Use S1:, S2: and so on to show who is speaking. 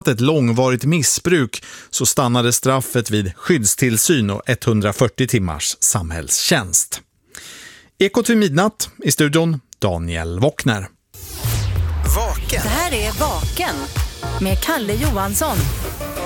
S1: ett långvarigt missbruk så stannade straffet vid skyddstillsyn och 140 timmars samhällstjänst. Ekot vid midnatt, i studion Daniel Wockner.
S2: Vaken.
S3: Det här är Vaken med Kalle Johansson.